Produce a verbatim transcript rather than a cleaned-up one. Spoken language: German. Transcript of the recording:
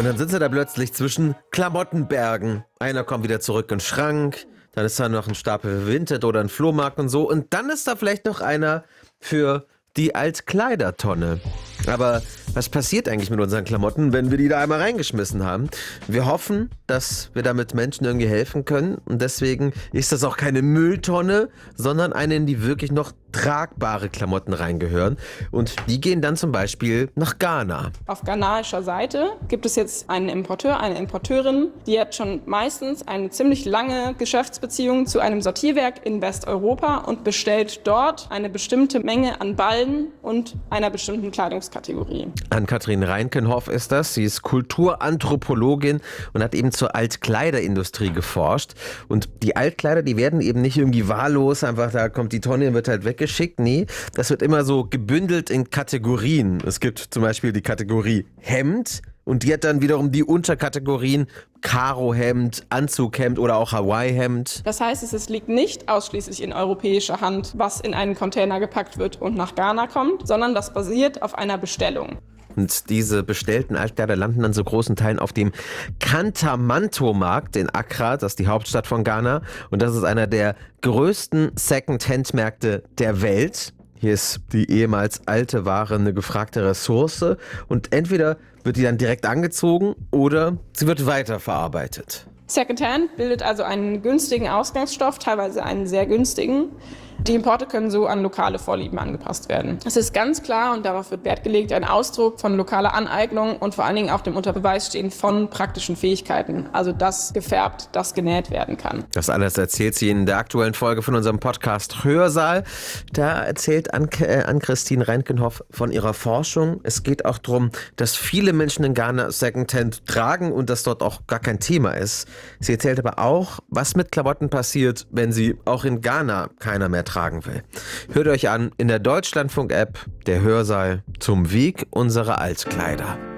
Und dann sind sie da plötzlich zwischen Klamottenbergen. Einer kommt wieder zurück in den Schrank, dann ist da noch ein Stapel Vinted oder ein Flohmarkt und so. Und dann ist da vielleicht noch einer für die Altkleidertonne. Aber was passiert eigentlich mit unseren Klamotten, wenn wir die da einmal reingeschmissen haben? Wir hoffen, dass wir damit Menschen irgendwie helfen können. Und deswegen ist das auch keine Mülltonne, sondern eine, in die wirklich noch tragbare Klamotten reingehören. Und die gehen dann zum Beispiel nach Ghana. Auf ghanaischer Seite gibt es jetzt einen Importeur, eine Importeurin, die hat schon meistens eine ziemlich lange Geschäftsbeziehung zu einem Sortierwerk in Westeuropa und bestellt dort eine bestimmte Menge an Ballen und einer bestimmten Kleidungskategorie. Ann-Kathrin Reinkenhoff ist das. Sie ist Kulturanthropologin und hat eben zur Altkleiderindustrie geforscht. Und die Altkleider, die werden eben nicht irgendwie wahllos, einfach da kommt die Tonne und wird halt weggeschickt. Nee, das wird immer so gebündelt in Kategorien. Es gibt zum Beispiel die Kategorie Hemd und die hat dann wiederum die Unterkategorien Karohemd, Anzughemd oder auch Hawaii-Hemd. Das heißt, es liegt nicht ausschließlich in europäischer Hand, was in einen Container gepackt wird und nach Ghana kommt, sondern das basiert auf einer Bestellung. Und diese bestellten Altkleider landen dann zu großen Teilen auf dem Kantamanto-Markt in Accra, das ist die Hauptstadt von Ghana. Und das ist einer der größten Second-Hand-Märkte der Welt. Hier ist die ehemals alte Ware eine gefragte Ressource. Und entweder wird die dann direkt angezogen oder sie wird weiterverarbeitet. Secondhand bildet also einen günstigen Ausgangsstoff, teilweise einen sehr günstigen. Die Importe können so an lokale Vorlieben angepasst werden. Es ist ganz klar, und darauf wird Wert gelegt, ein Ausdruck von lokaler Aneignung und vor allen Dingen auch dem Unterbeweisstehen von praktischen Fähigkeiten. Also das gefärbt, das genäht werden kann. Das alles erzählt sie in der aktuellen Folge von unserem Podcast Hörsaal. Da erzählt Ann-Christine Reinkenhoff von ihrer Forschung. Es geht auch darum, dass viele Menschen in Ghana Secondhand tragen und das dort auch gar kein Thema ist. Sie erzählt aber auch, was mit Klamotten passiert, wenn sie auch in Ghana keiner mehr tragen will. Hört euch an in der Deutschlandfunk-App, der Hörsaal zum Weg unserer Altkleider.